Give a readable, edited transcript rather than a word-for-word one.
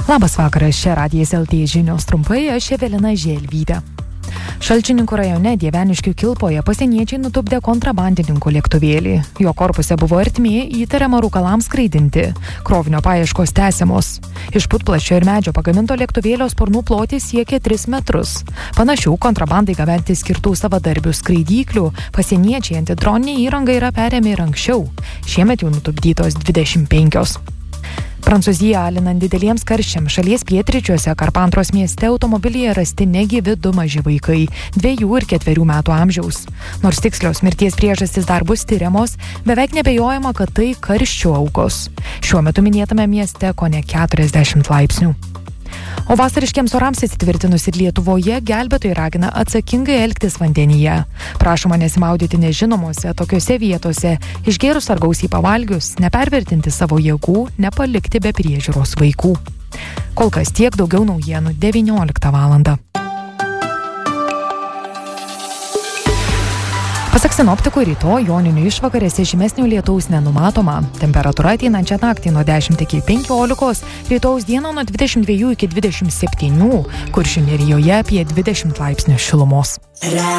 Labas vakaras, čia Radijas LT žinios trumpai, aš Evelina Želvytė. Šalčininkų rajone Dieveniškių Kilpoje pasieniečiai nutupdė kontrabandininkų lėktuvėlį. Jo korpuse buvo ertmė, įtariama rūkalams skraidinti. Krovinio paieškos tęsiamos. Iš putplasčio ir medžio pagaminto lėktuvėlio sparnų plotis siekia 3 metrus. Panašių kontrabandai gabenti skirtų savadarbių skraidyklių pasieniečiai antidroninę įrangą yra perėmę ir anksčiau. Šiemet jau nutupdytos 25. Prancūziją alinant dideliems karščiams šalies pietryčiuose Karpantros mieste automobilyje rasti negyvi 2 maži vaikai, 2 ir 4 metų amžiaus. Nors tikslios mirties priežastys dar bus tiriamos, beveik nebejojama, kad tai karščių aukos. Šiuo metu minėtame mieste kone 40 laipsnių. O vasariškiems orams įsitvirtinus ir Lietuvoje gelbėtojai ragina atsakingai elgtis vandenyje. Prašoma nesimaudyti nežinomose tokiose vietose, išgėrus ar gausiai pavalgius, nepervertinti savo jėgų, nepalikti be priežiūros vaikų. Kol kas tiek, daugiau naujienų 19 valandą. Pasak sinoptikų, rytoj joninių išvakarėse žymesnio lietaus nenumatoma. Temperatūra ateinančią naktį nuo 10 iki 15, rytojaus dieną nuo 22 iki 27, Kuršių nerijoje apie 20 laipsnių šilumos.